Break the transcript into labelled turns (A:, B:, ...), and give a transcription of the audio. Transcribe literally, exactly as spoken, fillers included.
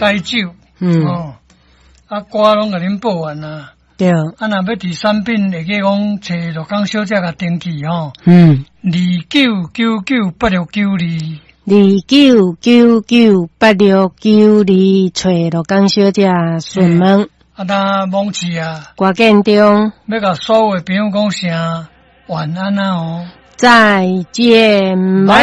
A: 解酒，
B: 嗯，
A: 哦，啊歌拢甲恁报完啦。
B: 对，
A: 啊，若要伫产品会记讲找罗岗小姐甲登记吼，
B: 嗯，
A: 二九九九八六九二，
B: 二九九九八六九二，找罗岗小姐询问。
A: 啊，那蒙市啊，
B: 郭建中，
A: 要甲所有的朋友讲声晚安啊哦，
B: 再见，拜。